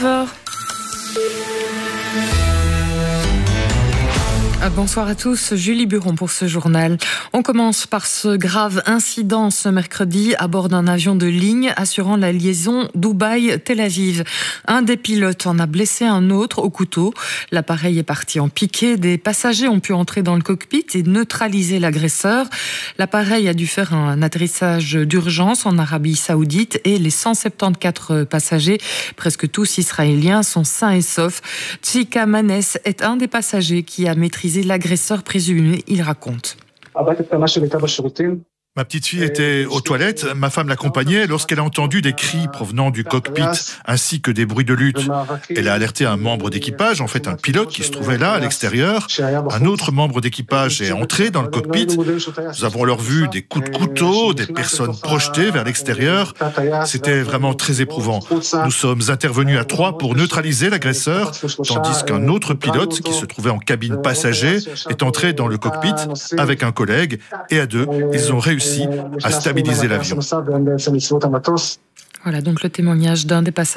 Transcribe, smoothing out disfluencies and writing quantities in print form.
Bonsoir à tous, Julie Buron pour ce journal. On commence par ce grave incident ce mercredi à bord d'un avion de ligne assurant la liaison Dubaï-Tel Aviv. Un des pilotes en a blessé un autre au couteau. L'appareil est parti en piqué. Des passagers ont pu entrer dans le cockpit et neutraliser l'agresseur. L'appareil a dû faire un atterrissage d'urgence en Arabie Saoudite et les 174 passagers, presque tous israéliens, sont sains et saufs. Tchika Manes est un des passagers qui a maîtrisé l'agresseur présumé, il raconte. Ma petite fille était aux toilettes, ma femme l'accompagnait lorsqu'elle a entendu des cris provenant du cockpit ainsi que des bruits de lutte. Elle a alerté un membre d'équipage, en fait un pilote qui se trouvait là à l'extérieur. Un autre membre d'équipage est entré dans le cockpit. Nous avons alors vu des coups de couteau, des personnes projetées vers l'extérieur. C'était vraiment très éprouvant. Nous sommes intervenus à 3 pour neutraliser l'agresseur, tandis qu'un autre pilote qui se trouvait en cabine passager est entré dans le cockpit avec un collègue et à 2, ils ont réussi à stabiliser l'avion. Voilà donc le témoignage d'un des passagers.